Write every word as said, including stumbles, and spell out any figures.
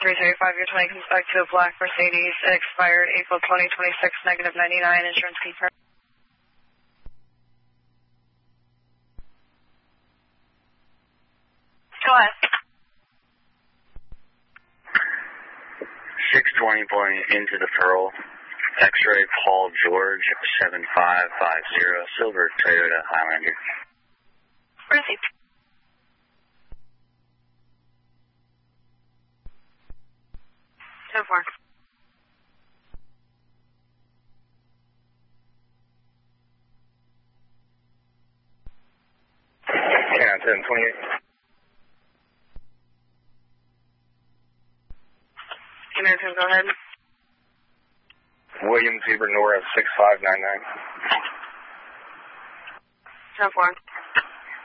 three thirty-five, your twenty comes back to a black Mercedes. It expired April twenty twenty-six, negative ninety-nine, insurance confirmed. Go ahead. six twenty going into the Pearl. X-ray Paul George, seven five five zero, silver Toyota Highlander. Received. ten four. Yeah, ten twenty-eight. American, go ahead. William Zebra Nora, six five nine nine. ten four.